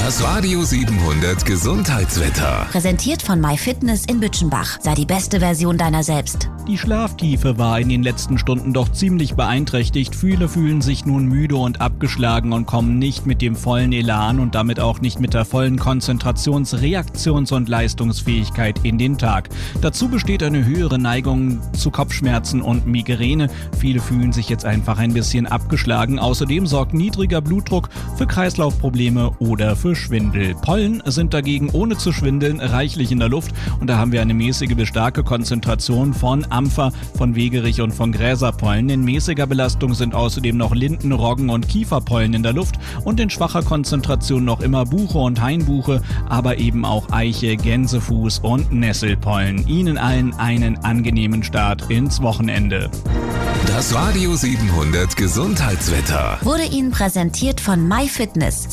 Das Radio 700 Gesundheitswetter. Präsentiert von MyFitness in Bütchenbach. Sei die beste Version deiner selbst. Die Schlaftiefe war in den letzten Stunden doch ziemlich beeinträchtigt. Viele fühlen sich nun müde und abgeschlagen und kommen nicht mit dem vollen Elan und damit auch nicht mit der vollen Konzentrations-, Reaktions- und Leistungsfähigkeit in den Tag. Dazu besteht eine höhere Neigung zu Kopfschmerzen und Migräne. Viele fühlen sich jetzt einfach ein bisschen abgeschlagen. Außerdem sorgt niedriger Blutdruck für Kreislaufprobleme oder für Schwindel. Pollen sind dagegen ohne zu schwindeln reichlich in der Luft und da haben wir eine mäßige bis starke Konzentration von Ampfer, von Wegerich und von Gräserpollen. In mäßiger Belastung sind außerdem noch Linden-, Roggen- und Kieferpollen in der Luft und in schwacher Konzentration noch immer Buche und Hainbuche, aber eben auch Eiche, Gänsefuß und Nesselpollen. Ihnen allen einen angenehmen Start ins Wochenende. Das Radio 700 Gesundheitswetter Wurde Ihnen präsentiert von MyFitness.